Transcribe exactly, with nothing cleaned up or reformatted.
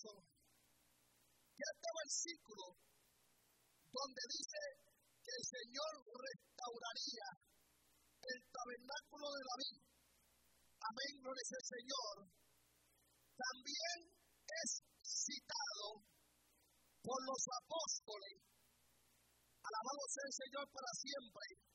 eso, que este versículo, donde dice que el Señor restauraría el tabernáculo de David, amén, gloria al Señor, también es citado por los apóstoles, alabado sea el Señor para siempre,